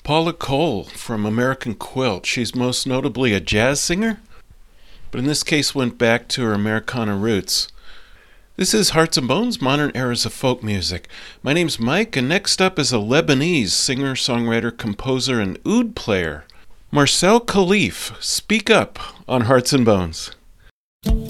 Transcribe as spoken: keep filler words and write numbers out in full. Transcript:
Paula Cole from American Quilt. She's most notably a jazz singer, but in this case went back to her Americana roots. This is Hearts and Bones, Modern Eras of Folk Music. My name's Mike, and next up is a Lebanese singer, songwriter, composer, and oud player, Marcel Khalif. Speak up on Hearts and Bones.